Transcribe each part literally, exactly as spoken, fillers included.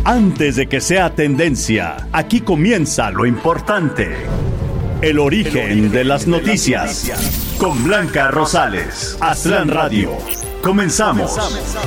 Antes de que sea tendencia, aquí comienza lo importante. El origen, El origen de las noticias. De las noticias. Con Blanca Rosales. Aztlán Radio. Comenzamos. Comenzamos.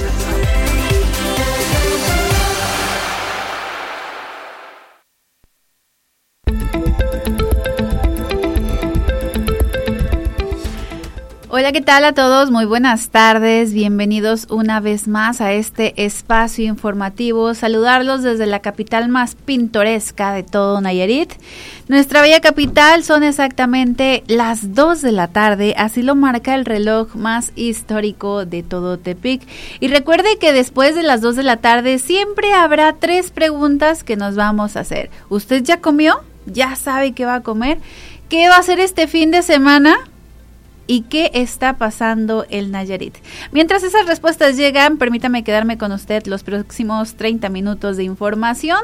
Hola, ¿qué tal a todos? Muy buenas tardes, bienvenidos una vez más a este espacio informativo. Saludarlos desde la capital más pintoresca de todo Nayarit. Nuestra bella capital son exactamente las dos de la tarde, así lo marca el reloj más histórico de todo Tepic. Y recuerde que después de las dos de la tarde siempre habrá tres preguntas que nos vamos a hacer. ¿Usted ya comió? ¿Ya sabe qué va a comer? ¿Qué va a hacer este fin de semana? ¿Y qué está pasando en Nayarit? Mientras esas respuestas llegan, permítame quedarme con usted los próximos treinta minutos de información.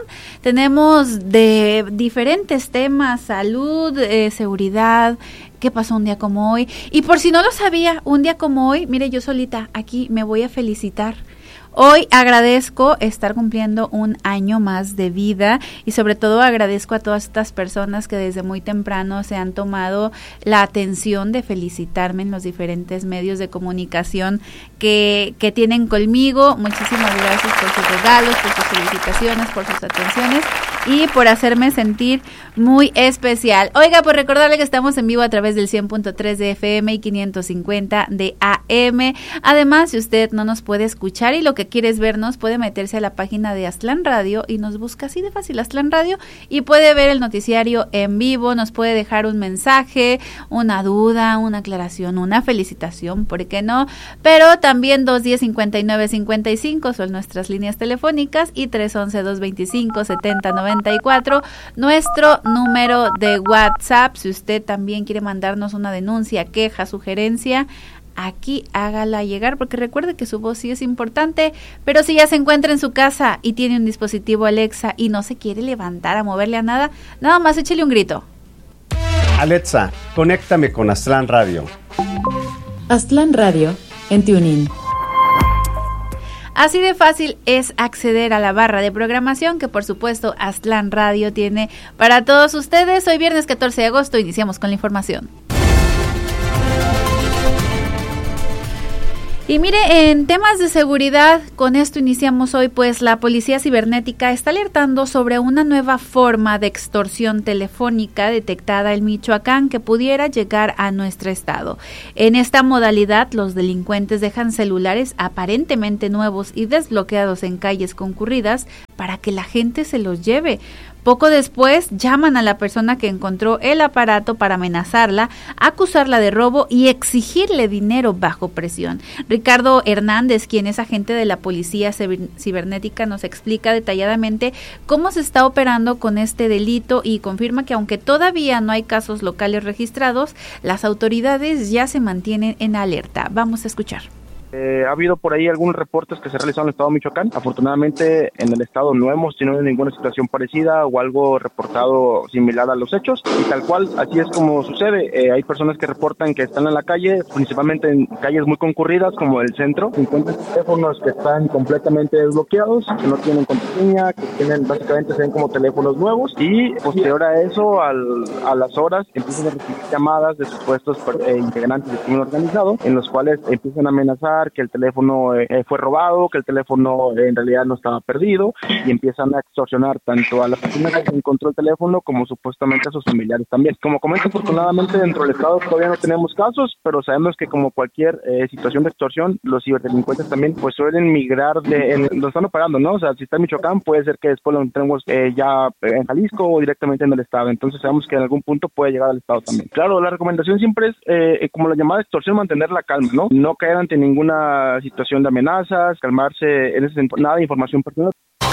Tenemos de diferentes temas, salud, eh, seguridad, qué pasó un día como hoy. Y por si no lo sabía, un día como hoy, mire, yo solita aquí me voy a felicitar. Hoy agradezco estar cumpliendo un año más de vida y sobre todo agradezco a todas estas personas que desde muy temprano se han tomado la atención de felicitarme en los diferentes medios de comunicación que, que tienen conmigo. Muchísimas gracias por sus regalos, por sus felicitaciones, por sus atenciones y por hacerme sentir muy especial. Oiga, pues recordarle que estamos en vivo a través del cien punto tres de F M y quinientos cincuenta de A M. Además, si usted no nos puede escuchar y lo que quieres vernos, puede meterse a la página de Aztlán Radio y nos busca así de fácil, Aztlán Radio, y puede ver el noticiario en vivo, nos puede dejar un mensaje, una duda, una aclaración, una felicitación, ¿por qué no? Pero también dos diez, cincuenta y nueve, cincuenta y cinco son nuestras líneas telefónicas y tres once, dos veinticinco, setenta noventa y cuatro nuestro número de WhatsApp. Si usted también quiere mandarnos una denuncia, queja, sugerencia, aquí hágala llegar, porque recuerde que su voz sí es importante, pero si ya se encuentra en su casa y tiene un dispositivo Alexa y no se quiere levantar a moverle a nada, nada más échele un grito. Alexa, conéctame con Aztlán Radio. Aztlán Radio en TuneIn. Así de fácil es acceder a la barra de programación que por supuesto Aztlán Radio tiene para todos ustedes. Hoy viernes catorce de agosto iniciamos con la información. Y mire, en temas de seguridad, con esto iniciamos hoy, pues la Policía Cibernética está alertando sobre una nueva forma de extorsión telefónica detectada en Michoacán que pudiera llegar a nuestro estado. En esta modalidad, los delincuentes dejan celulares aparentemente nuevos y desbloqueados en calles concurridas para que la gente se los lleve. Poco después llaman a la persona que encontró el aparato para amenazarla, acusarla de robo y exigirle dinero bajo presión. Ricardo Hernández, quien es agente de la Policía Cibernética, nos explica detalladamente cómo se está operando con este delito y confirma que aunque todavía no hay casos locales registrados, las autoridades ya se mantienen en alerta. Vamos a escuchar. Eh, ha habido por ahí algunos reportes que se han realizado en el estado de Michoacán. Afortunadamente en el estado no hemos tenido ninguna situación parecida o algo reportado similar a los hechos y tal cual, así es como sucede. Eh, hay personas que reportan que están en la calle, principalmente en calles muy concurridas como el centro, se encuentran teléfonos que están completamente desbloqueados, que no tienen contraseña, que tienen básicamente se ven como teléfonos nuevos y posterior a eso, al, a las horas empiezan a recibir llamadas de supuestos eh, integrantes del crimen organizado en los cuales empiezan a amenazar que el teléfono eh, fue robado, que el teléfono eh, en realidad no estaba perdido y empiezan a extorsionar tanto a la persona que encontró el teléfono como supuestamente a sus familiares también. Como comento, afortunadamente dentro del estado todavía no tenemos casos, pero sabemos que como cualquier eh, situación de extorsión, los ciberdelincuentes también pues suelen migrar de, en, lo están operando, ¿no? O sea, si está en Michoacán puede ser que después lo encontremos eh, ya en Jalisco o directamente en el estado, entonces sabemos que en algún punto puede llegar al estado también. Claro, la recomendación siempre es, eh, como la llamada extorsión, mantener la calma, ¿no? No caer ante ninguna una situación de amenazas, calmarse, en ese sentido, nada de información personal.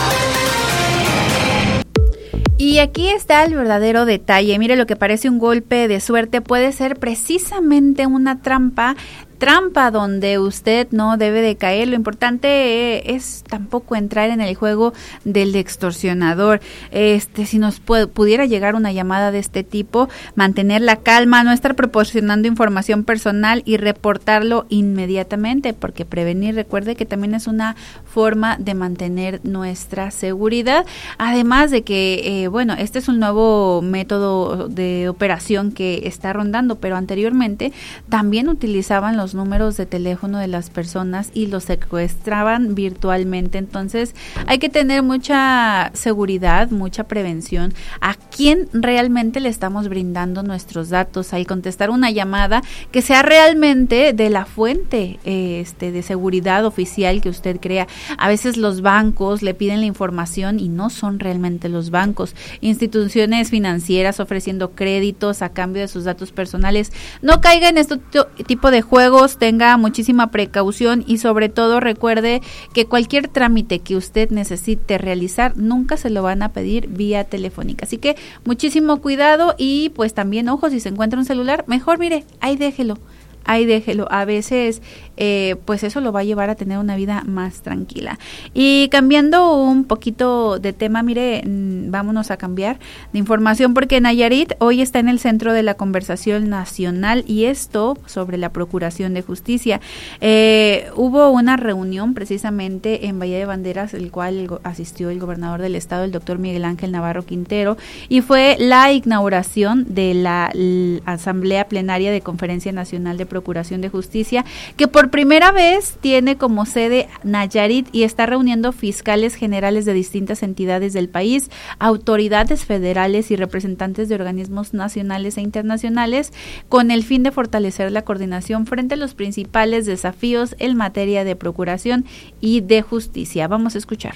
Y aquí está el verdadero detalle. Mire, lo que parece un golpe de suerte puede ser precisamente una trampa trampa donde usted no debe de caer. Lo importante es tampoco entrar en el juego del extorsionador. Este, si nos puede, pudiera llegar una llamada de este tipo, mantener la calma, no estar proporcionando información personal y reportarlo inmediatamente, porque prevenir, recuerde que también es una forma de mantener nuestra seguridad. Además de que, eh, bueno, este es un nuevo método de operación que está rondando, pero anteriormente también utilizaban los números de teléfono de las personas y los secuestraban virtualmente. Entonces hay que tener mucha seguridad, mucha prevención a quién realmente le estamos brindando nuestros datos. Al contestar una llamada, que sea realmente de la fuente eh, este, de seguridad oficial que usted crea. A veces los bancos le piden la información y no son realmente los bancos. Instituciones financieras ofreciendo créditos a cambio de sus datos personales. No caiga en este tipo de juegos, tenga muchísima precaución y sobre todo recuerde que cualquier trámite que usted necesite realizar nunca se lo van a pedir vía telefónica. Así que muchísimo cuidado y pues también, ojo, si se encuentra un celular, mejor mire, ahí déjelo. Ahí déjelo, a veces eh, pues eso lo va a llevar a tener una vida más tranquila. Y cambiando un poquito de tema, mire, mmm, vámonos a cambiar de información porque Nayarit hoy está en el centro de la conversación nacional y esto sobre la Procuración de Justicia. Eh, hubo una reunión precisamente en Bahía de Banderas, el cual asistió el gobernador del estado, el doctor Miguel Ángel Navarro Quintero, y fue la inauguración de la l- Asamblea Plenaria de Conferencia Nacional de Procuración de Justicia, que por primera vez tiene como sede Nayarit y está reuniendo fiscales generales de distintas entidades del país, autoridades federales y representantes de organismos nacionales e internacionales, con el fin de fortalecer la coordinación frente a los principales desafíos en materia de procuración y de justicia. Vamos a escuchar.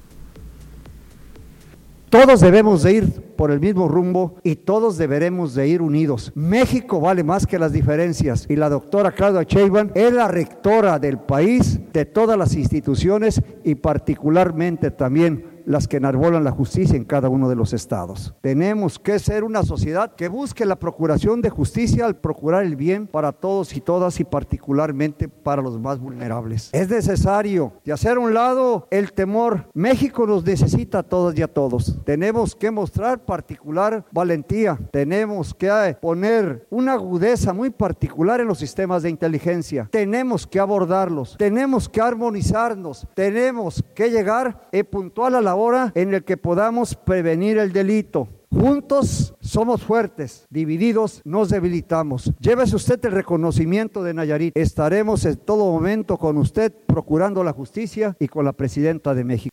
Todos debemos de ir por el mismo rumbo y todos deberemos de ir unidos. México vale más que las diferencias y la doctora Claudia Sheinbaum es la rectora del país, de todas las instituciones y particularmente también las que enarbolan la justicia en cada uno de los estados. Tenemos que ser una sociedad que busque la procuración de justicia al procurar el bien para todos y todas y particularmente para los más vulnerables. Es necesario de hacer a un lado el temor. México nos necesita a todas y a todos. Tenemos que mostrar particular valentía. Tenemos que poner una agudeza muy particular en los sistemas de inteligencia. Tenemos que abordarlos. Tenemos que armonizarnos. Tenemos que llegar eh, puntual a la hora en el que podamos prevenir el delito. Juntos somos fuertes, divididos nos debilitamos. Llévese usted el reconocimiento de Nayarit. Estaremos en todo momento con usted procurando la justicia y con la presidenta de México.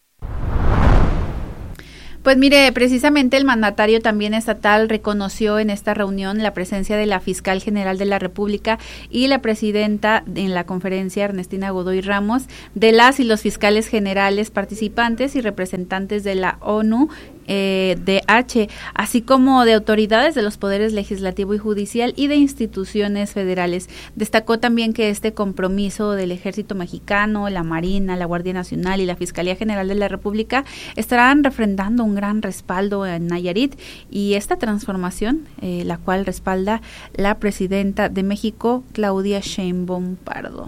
Pues mire, precisamente el mandatario también estatal reconoció en esta reunión la presencia de la Fiscal General de la República y la presidenta en la conferencia, Ernestina Godoy Ramos, de las y los fiscales generales participantes y representantes de la ONU, eh, D H, así como de autoridades de los poderes legislativo y judicial y de instituciones federales. Destacó también que este compromiso del Ejército Mexicano, la Marina, la Guardia Nacional y la Fiscalía General de la República estarán refrendando un gran respaldo en Nayarit y esta transformación, eh, la cual respalda la presidenta de México, Claudia Sheinbaum Pardo.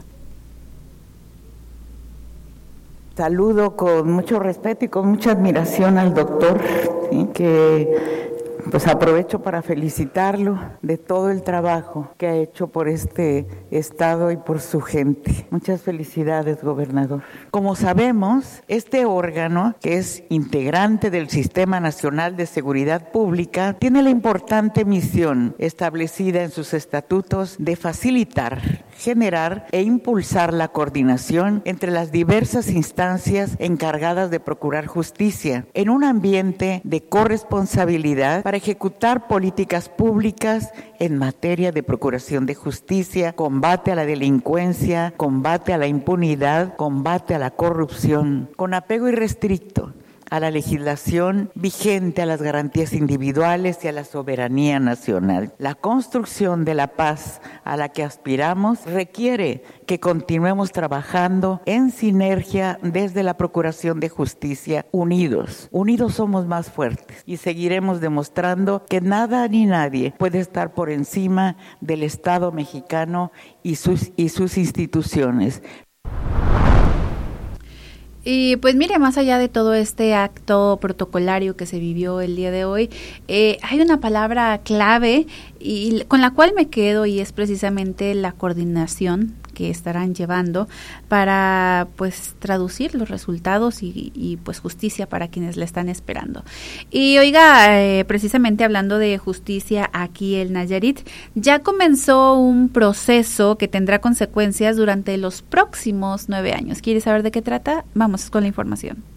Saludo con mucho respeto y con mucha admiración al doctor, ¿sí? que pues aprovecho para felicitarlo de todo el trabajo que ha hecho por este estado y por su gente. Muchas felicidades, gobernador. Como sabemos, este órgano, que es integrante del Sistema Nacional de Seguridad Pública, tiene la importante misión establecida en sus estatutos de facilitar, generar e impulsar la coordinación entre las diversas instancias encargadas de procurar justicia en un ambiente de corresponsabilidad para ejecutar políticas públicas en materia de procuración de justicia, combate a la delincuencia, combate a la impunidad, combate a la corrupción, con apego irrestricto a la legislación vigente, a las garantías individuales y a la soberanía nacional. La construcción de la paz a la que aspiramos requiere que continuemos trabajando en sinergia desde la Procuración de Justicia, unidos. Unidos somos más fuertes y seguiremos demostrando que nada ni nadie puede estar por encima del Estado mexicano y sus, y sus instituciones. Y pues mire, más allá de todo este acto protocolario que se vivió el día de hoy, eh, hay una palabra clave y con la cual me quedo, y es precisamente la coordinación que estarán llevando para pues traducir los resultados y, y pues justicia para quienes la están esperando. Y oiga, eh, precisamente hablando de justicia aquí en Nayarit, ya comenzó un proceso que tendrá consecuencias durante los próximos nueve años. ¿Quieres saber de qué trata? Vamos con la información.